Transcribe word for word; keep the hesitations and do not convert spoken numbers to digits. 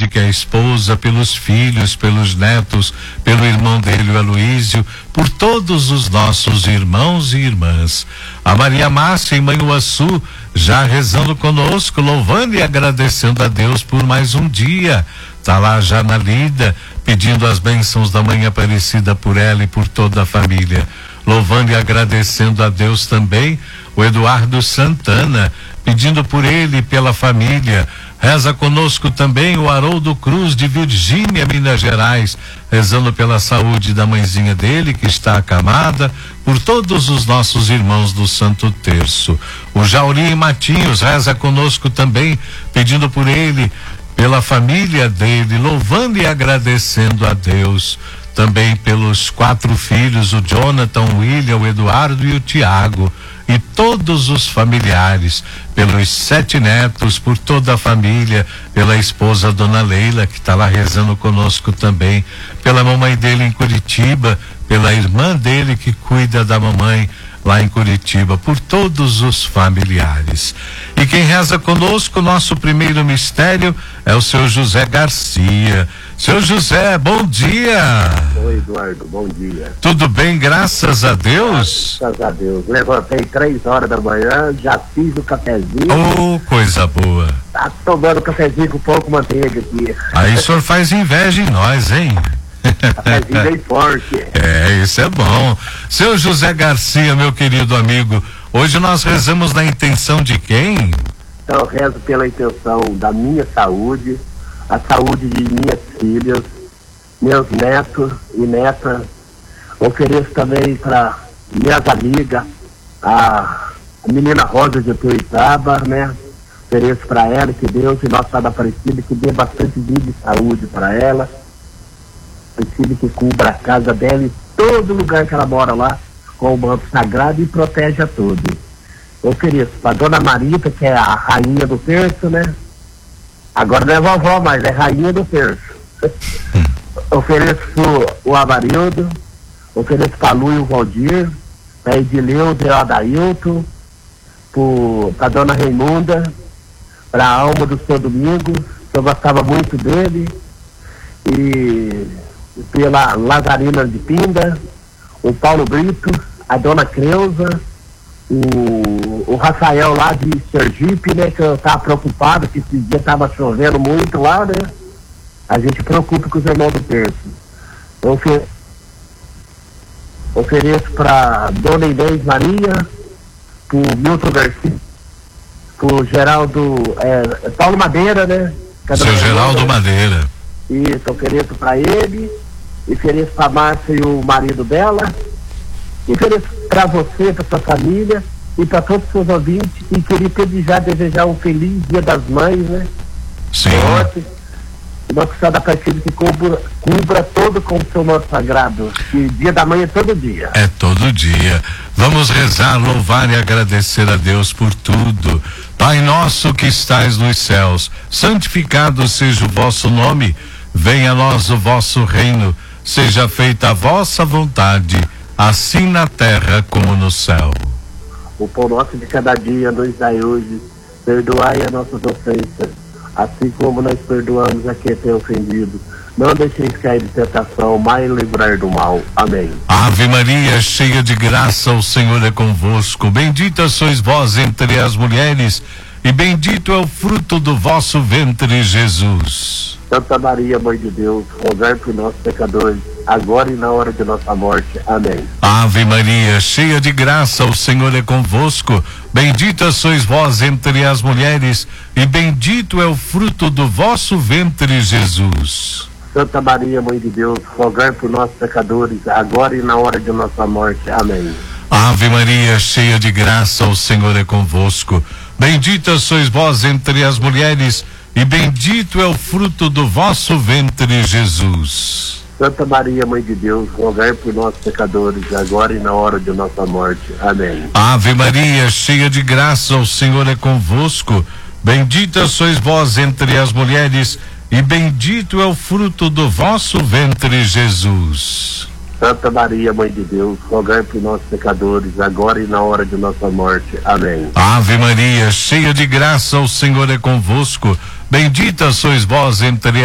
Margaride, que é a esposa, pelos filhos, pelos netos, pelo irmão dele, o Aloísio, por todos os nossos irmãos e irmãs. A Maria Márcia em Manhuaçu, já rezando conosco, louvando e agradecendo a Deus por mais um dia. Tá lá já na lida, pedindo as bênçãos da Mãe Aparecida por ela e por toda a família. Louvando e agradecendo a Deus também, o Eduardo Santana, pedindo por ele e pela família. Reza conosco também o Haroldo Cruz de Virgínia, Minas Gerais, rezando pela saúde da mãezinha dele que está acamada, por todos os nossos irmãos do Santo Terço. O Jauri Matinhos reza conosco também, pedindo por ele, pela família dele, louvando e agradecendo a Deus. Também pelos quatro filhos, o Jonathan, o William, o Eduardo e o Tiago, e todos os familiares, pelos sete netos, por toda a família, pela esposa Dona Leila, que está lá rezando conosco também, pela mamãe dele em Curitiba, pela irmã dele que cuida da mamãe lá em Curitiba, por todos os familiares. E quem reza conosco, nosso primeiro mistério, é o seu José Garcia. Seu José, bom dia. Oi, Eduardo, bom dia. Tudo bem, graças a Deus? Graças a Deus. Levantei três horas da manhã, já fiz o cafezinho. Oh, coisa boa. Tá tomando cafezinho com pouco manteiga aqui. Aí o senhor faz inveja em nós, hein? Cafezinho bem forte. É, isso é bom. Seu José Garcia, meu querido amigo, hoje nós rezamos na intenção de quem? Então, eu rezo pela intenção da minha saúde, a saúde de minhas filhas, meus netos e netas. Ofereço também para minhas amigas, a, a menina Rosa de Tuitaba, né? Ofereço para ela, que Deus e Nossa Senhora Aparecida, que dê bastante vida e saúde para ela. Preciso que cubra a casa dela e todo lugar que ela mora lá com o manto sagrado e protege a todos. Ofereço para Dona Marita, que é a rainha do terço, né? Agora não é vovó, mas é rainha do terço. Ofereço o Amarildo, ofereço para Lu e o Valdir, para Edileuza e o Adailton, para Dona Raimunda, para a Alma do seu Domingos, que eu gostava muito dele, e pela Lazarina de Pinda, o Paulo Brito, a Dona Creuza, o, o Rafael lá de Sergipe, né, que eu estava preocupado, que esse dia estava chovendo muito lá, né? A gente preocupa com os irmãos do terço. Eu ofer... ofereço para Dona Inês Maria, pro Milton Garcia, pro Geraldo, é, Paulo Madeira, né? Seu Geraldo Madeira. Isso, ofereço para ele, ofereço para a Márcia e o marido dela, ofereço para você, para sua família e para todos os seus ouvintes, e queria desejar, desejar um feliz Dia das Mães, né? Sim. E Nossa Senhora Aparecida que cubra, cubra todo com o seu manto sagrado. E Dia da Mãe é todo dia. É todo dia. Vamos rezar, louvar e agradecer a Deus por tudo. Pai nosso que estais nos céus, santificado seja o vosso nome. Venha a nós o vosso reino, seja feita a vossa vontade, assim na terra como no céu. O pão nosso de cada dia nos dai hoje, perdoai as nossas ofensas, assim como nós perdoamos a quem tem ofendido. Não deixeis cair de tentação, mas livrar do mal. Amém. Ave Maria, cheia de graça, o Senhor é convosco. Bendita sois vós entre as mulheres, e bendito é o fruto do vosso ventre, Jesus. Santa Maria, Mãe de Deus, rogai por nós pecadores, agora e na hora de nossa morte. Amém. Ave Maria, cheia de graça, o Senhor é convosco. Bendita sois vós entre as mulheres, e bendito é o fruto do vosso ventre, Jesus. Santa Maria, Mãe de Deus, rogai por nós pecadores, agora e na hora de nossa morte. Amém. Ave Maria, cheia de graça, o Senhor é convosco. Bendita sois vós entre as mulheres, e bendito é o fruto do vosso ventre, Jesus. Santa Maria, Mãe de Deus, rogai por nós pecadores, agora e na hora de nossa morte. Amém. Ave Maria, cheia de graça, o Senhor é convosco. Bendita sois vós entre as mulheres, e bendito é o fruto do vosso ventre, Jesus. Santa Maria, Mãe de Deus, rogai por nós pecadores, agora e na hora de nossa morte. Amém. Ave Maria, cheia de graça, o Senhor é convosco. Bendita sois vós entre